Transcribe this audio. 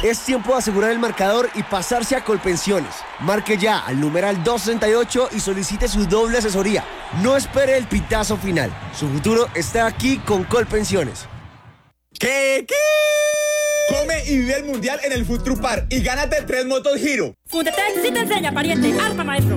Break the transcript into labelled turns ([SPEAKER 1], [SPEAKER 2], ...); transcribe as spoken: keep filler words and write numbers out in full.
[SPEAKER 1] Es tiempo de asegurar el marcador y pasarse a Colpensiones. Marque ya al numeral doscientos sesenta y ocho y solicite su doble asesoría. No espere el pitazo final. Su futuro está aquí con Colpensiones.
[SPEAKER 2] ¿Qué? ¿Qué? Come y vive el mundial en el Food Truck Park y gánate tres motos Giro.
[SPEAKER 3] Fundetec sí te enseña, pariente. Alfa, maestro.